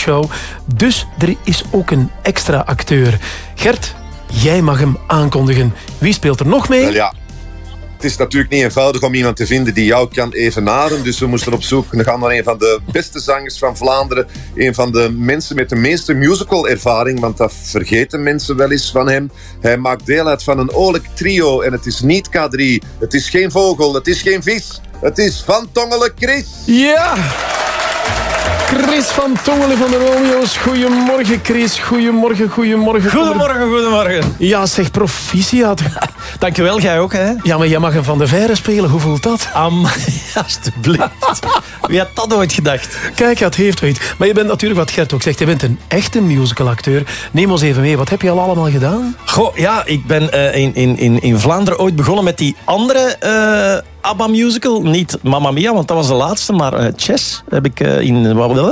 show. Dus er is ook een extra acteur. Gert, jij mag hem aankondigen. Wie speelt er nog mee? Wel ja. Het is natuurlijk niet eenvoudig om iemand te vinden die jou kan evenaren. Dus we moesten op zoek gaan naar een van de beste zangers van Vlaanderen. Een van de mensen met de meeste musical-ervaring. Want dat vergeten mensen wel eens van hem. Hij maakt deel uit van een oorlijk trio. En het is niet K3. Het is geen vogel. Het is geen vis. Het is Van Tongelen Chris. Ja! Chris van Tongelen van de Romeo's. Goedemorgen, Chris. Goedemorgen. Goedemorgen. Ja, zeg, proficiat. Dankjewel, jij ook, hè? Ja, maar jij mag een Van de Veire spelen. Hoe voelt dat? Alsjeblieft. Wie had dat ooit gedacht? Kijk, het heeft ooit. Maar je bent natuurlijk, wat Gert ook zegt, je bent een echte musicalacteur. Neem ons even mee. Wat heb je al allemaal gedaan? Goh, ja, ik ben in Vlaanderen ooit begonnen met die andere ABBA-musical. Niet Mamma Mia, want dat was de laatste, maar Chess heb ik in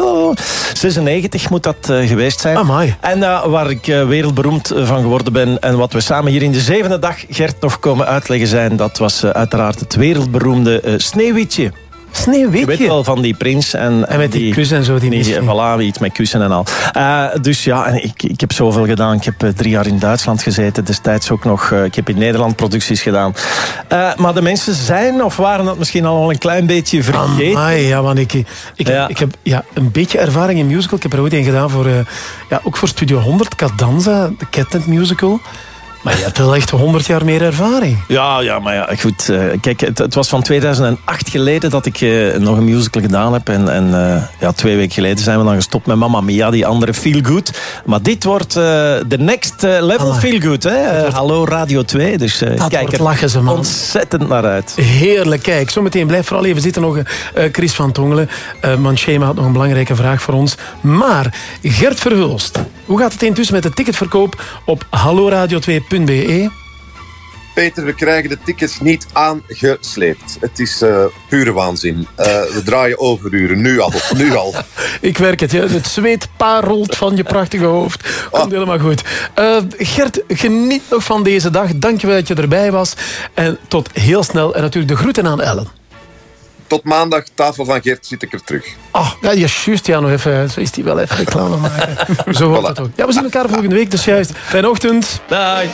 96 moet dat geweest zijn. Amai. En waar ik wereldberoemd van geworden ben en wat we samen hier in de 7e dag, Gert, nog komen uitleggen zijn, dat was uiteraard het wereldberoemde Sneeuwwitje. Sneeuwwitje? Je weet wel, van die prins. En met die kus en zo. Voilà, iets met kussen en al. Dus ja, en ik heb zoveel gedaan. Ik heb 3 jaar in Duitsland gezeten. Destijds ook nog. Ik heb in Nederland producties gedaan. Maar de mensen zijn of waren dat misschien al een klein beetje vergeten. Amai, ja, want ik heb een beetje ervaring in musical. Ik heb er ooit een gedaan voor, ook voor Studio 100, Cadanza, de Catnet musical. Maar je hebt wel echt 100 jaar meer ervaring. Ja, maar ja, goed. Kijk, het was van 2008 geleden dat ik nog een musical gedaan heb. En 2 weken geleden zijn we dan gestopt met Mamma Mia, die andere Feel Good. Maar dit wordt de next level Feel Good. Hè? Hallo Radio 2. Dus kijk er lachen ze, man. Ontzettend naar uit. Heerlijk, kijk. Zometeen blijf vooral even zitten nog Chris van Tongelen. Manchema had nog een belangrijke vraag voor ons. Maar Gert Verhulst, hoe gaat het intussen met de ticketverkoop op halloradio2.be? Peter, we krijgen de tickets niet aangesleept. Het is pure waanzin. We draaien overuren, nu al. Ik werk het, ja. Het zweet parelt van je prachtige hoofd. Komt helemaal goed. Gert, geniet nog van deze dag. Dank je wel dat je erbij was. En tot heel snel. En natuurlijk de groeten aan Ellen. Tot maandag, tafel van Gert, zit ik er terug. Ja, juist, ja, nog even. Zo is die wel even reclame maken. Zo hoort dat ook. Ja, we zien elkaar volgende week, dus juist. Fijne ochtend. Dag.